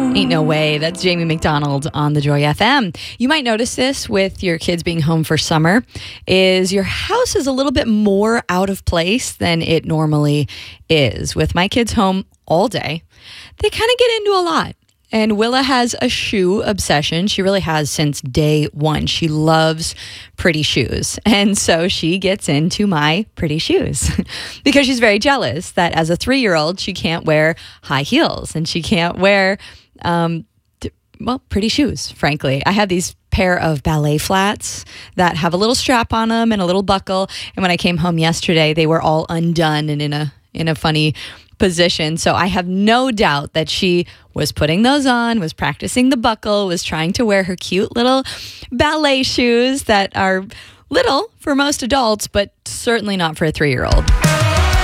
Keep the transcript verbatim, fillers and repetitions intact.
Ain't no way. That's Jamie McDonald on the Joy F M. You might notice this with your kids being home for summer, is your house is a little bit more out of place than it normally is. With my kids home all day, they kind of get into a lot. And Willa has a shoe obsession. She really has since day one. She loves pretty shoes. And so she gets into my pretty shoes because she's very jealous that as a three-year-old, she can't wear high heels and she can't wear, um, well, pretty shoes, frankly. I have these pair of ballet flats that have a little strap on them and a little buckle. And when I came home yesterday, they were all undone and in a in a funny position. So I have no doubt that she was putting those on, was practicing the buckle, was trying to wear her cute little ballet shoes that are little for most adults, but certainly not for a three-year-old.